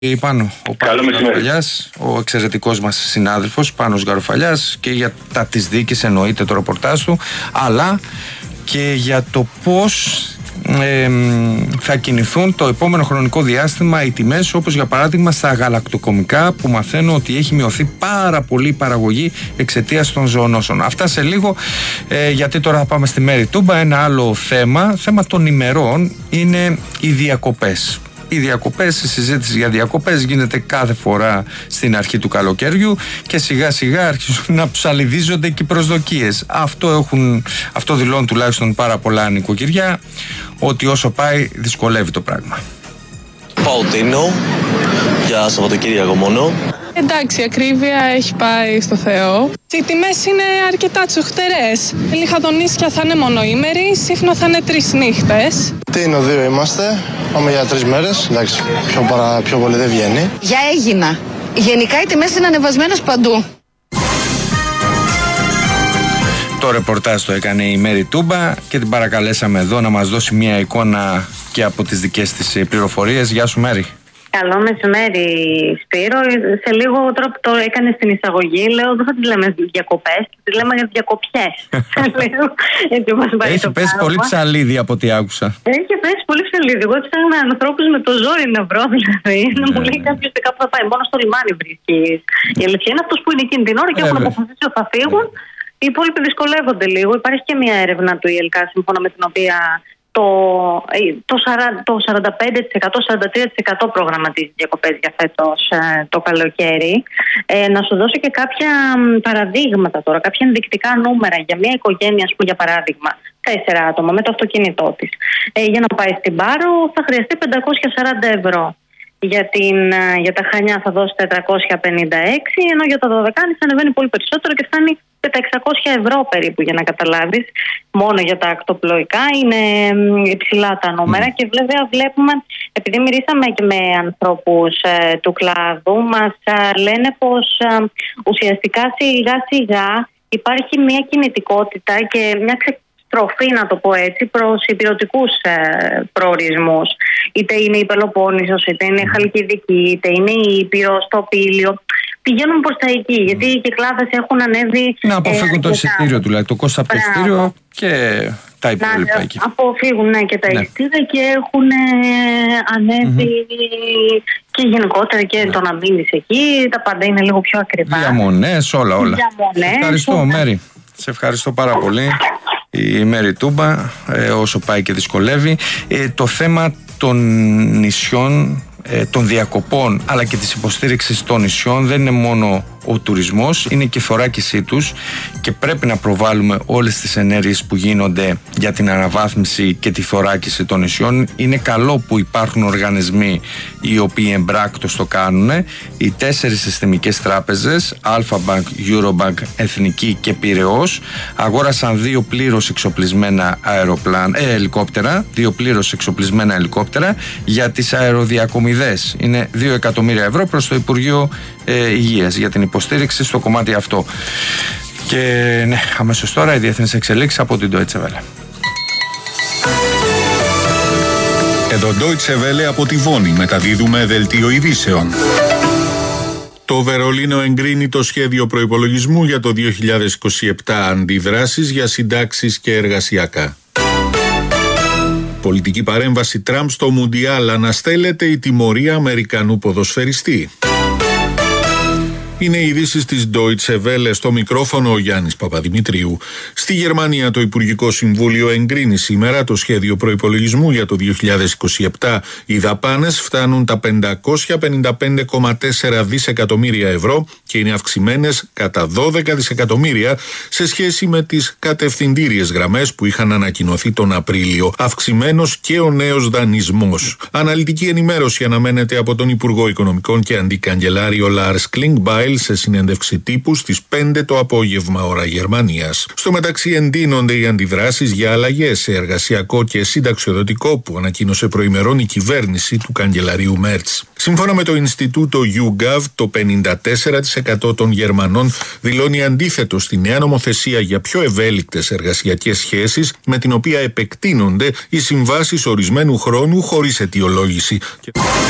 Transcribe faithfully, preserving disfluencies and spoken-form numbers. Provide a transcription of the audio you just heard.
Πάνω, ο Πάνος Γαροφαλιάς, ο εξαιρετικός μας συνάδελφος Πάνος Γαροφαλιάς, και για τα της δίκης εννοείται το ρεπορτάζ του, αλλά και για το πώς ε, θα κινηθούν το επόμενο χρονικό διάστημα οι τιμές, όπως για παράδειγμα στα γαλακτοκομικά, που μαθαίνω ότι έχει μειωθεί πάρα πολύ η παραγωγή εξαιτίας των ζωονόσων. Αυτά σε λίγο, ε, γιατί τώρα θα πάμε στη Μέρη Τούμπα. Ένα άλλο θέμα, θέμα των ημερών, είναι οι διακοπές. Οι διακοπές, η συζήτηση για διακοπές γίνεται κάθε φορά στην αρχή του καλοκαιριού και σιγά σιγά αρχίζουν να ψαλιδίζονται και οι προσδοκίες. Αυτό, έχουν, αυτό δηλώνουν τουλάχιστον πάρα πολλά νοικοκυριά, ότι όσο πάει δυσκολεύει το πράγμα. Παουτίνο, για Σαββατοκύριακο μόνο. Εντάξει, η ακρίβεια έχει πάει στο Θεό. Οι τιμές είναι αρκετά τσουχτερές. Λιχαδονήσια θα είναι μονοήμερη, Σύφνο θα είναι τρεις νύχτες. Τι είναι, δύο είμαστε. Πάμε για τρεις μέρες. Εντάξει, πιο, παρα, πιο πολύ δεν βγαίνει. Για Αίγινα. Γενικά οι τιμές είναι ανεβασμένες παντού. Το ρεπορτάζ το έκανε η Μέρη Τούμπα και την παρακαλέσαμε εδώ να μας δώσει μια εικόνα και από τις δικές της πληροφορίες. Γεια σου, Μέρη. Καλό μεσημέρι, Σπύρο. Σε λίγο τρόπο το έκανε στην εισαγωγή. Λέω, δεν θα τις λέμε διακοπές, τις λέμε για διακοπιές. Έχει πέσει πολύ ψαλίδι από ό,τι άκουσα. Έχει πέσει πολύ ψαλίδι. Εγώ ψάχνω ανθρώπους με το ζόρι να βρω, δηλαδή. Να μου λέει κάποιος κάπου θα πάει. Μόνο στο λιμάνι βρίσκεις. Η αλήθεια είναι αυτός που είναι εκείνη την ώρα και έχουν αποφασίσει ότι θα φύγουν. Οι υπόλοιποι δυσκολεύονται λίγο. Υπάρχει και μια έρευνα του ι ελ κέι, σύμφωνα με την οποία το, το, το σαράντα πέντε τοις εκατό σαράντα τρία τοις εκατό προγραμματίζει διακοπές για φέτος το καλοκαίρι. Ε, να σου δώσω και κάποια παραδείγματα τώρα, κάποια ενδεικτικά νούμερα για μια οικογένεια, ας πούμε, για παράδειγμα, τέσσερα άτομα με το αυτοκίνητό της. Ε, για να πάει στην Πάρο θα χρειαστεί πεντακόσια σαράντα ευρώ. Για, την, για τα Χανιά θα δώσει τετρακόσια πενήντα έξι, ενώ για το Δωδεκάνη θα ανεβαίνει πολύ περισσότερο και φτάνει τα εξακόσια ευρώ περίπου, για να καταλάβεις. Μόνο για τα ακτοπλοϊκά είναι υψηλά τα νούμερα. Mm. Και βέβαια βλέπουμε, επειδή μιλήσαμε και με ανθρώπους ε, του κλάδου, μας ε, λένε πως ε, ουσιαστικά σιγά σιγά υπάρχει μια κινητικότητα και μια ξεκάθαρη τροφή, να το πω έτσι, προς υπηρετικούς ε, προορισμούς. Είτε είναι η Πελοπόννησος, είτε είναι η Χαλκιδική, είτε είναι η Ήπειρος, το Πήλιο. Πηγαίνουν προς τα εκεί, mm. γιατί οι κυκλάδες έχουν ανέβει. Να αποφύγουν ε, το εισιτήριο τουλάχιστον, το κόστος από το εισιτήριο και τα υπόλοιπα να, εκεί. Αποφύγουν ναι, και τα ναι. εισιτήρια και έχουν ε, ανέβει mm-hmm. και γενικότερα και ναι. το να μείνεις εκεί. Τα πάντα είναι λίγο πιο ακριβά. Διαμονές, όλα, όλα. Διαμονές, ευχαριστώ, όλα. Μέρη. Σε ευχαριστώ πάρα πολύ. Η Μέρη Τούμπα, ε, όσο πάει και δυσκολεύει. Ε, το θέμα των νησιών, ε, των διακοπών, αλλά και της υποστήριξης των νησιών δεν είναι μόνο ο τουρισμός, είναι και η θωράκισή τους, και πρέπει να προβάλλουμε όλες τις ενέργειες που γίνονται για την αναβάθμιση και τη θωράκιση των νησιών. Είναι καλό που υπάρχουν οργανισμοί οι οποίοι εμπράκτος το κάνουν. Οι τέσσερις συστημικές τράπεζες, Alpha Bank, Eurobank, Εθνική και Πειραιώς, αγόρασαν δύο πλήρως εξοπλισμένα αεροπλάνα, ε, ελικόπτερα, δύο πλήρως εξοπλισμένα ελικόπτερα για τις αεροδιακομιδές. Είναι δύο εκατομμύρια ευρώ προς το Υπουργείο ε, Υγείας για την υποστήριξη στο κομμάτι αυτό. Και ναι, αμέσως τώρα οι διεθνείς εξελίξεις από την Deutsche Welle. Εδώ Deutsche Welle από τη Βόνη, μεταδίδουμε δελτίο ειδήσεων. Το Βερολίνο εγκρίνει το σχέδιο προϋπολογισμού για το δύο χιλιάδες είκοσι επτά, αντιδράσεις για συντάξεις και εργασιακά. Πολιτική παρέμβαση Τραμπ στο Μουντιάλ, αναστέλλεται η τιμωρία Αμερικανού ποδοσφαιριστή. Είναι οι ειδήσεις της Deutsche Welle, στο μικρόφωνο ο Γιάννης Παπαδημητρίου. Στη Γερμανία το Υπουργικό Συμβούλιο εγκρίνει σήμερα το σχέδιο προϋπολογισμού για το δύο χιλιάδες είκοσι επτά. Οι δαπάνες φτάνουν τα πεντακόσια πενήντα πέντε κόμμα τέσσερα δισεκατομμύρια ευρώ και είναι αυξημένες κατά δώδεκα δισεκατομμύρια σε σχέση με τις κατευθυντήριες γραμμές που είχαν ανακοινωθεί τον Απρίλιο. Αυξημένος και ο νέος δανεισμός. Αναλυτική ενημέρωση αναμένεται από τον Υπουργό Οικονομικών και Αντικαγκελάριο Λάρς Κλίνγκμπάιλ σε συνέντευξη τύπου στις πέντε το απόγευμα ώρα Γερμανίας. Στο μεταξύ εντείνονται οι αντιδράσεις για αλλαγές σε εργασιακό και συνταξιοδοτικό που ανακοίνωσε προημερών η κυβέρνηση του καγκελαρίου Μέρτς. Σύμφωνα με το Ινστιτούτο YouGov, το πενήντα τέσσερα τοις εκατό των Γερμανών δηλώνει αντίθετο στη νέα νομοθεσία για πιο ευέλικτες εργασιακές σχέσεις, με την οποία επεκτείνονται οι συμβάσεις ορισμένου χρόνου χωρίς αιτιολόγηση.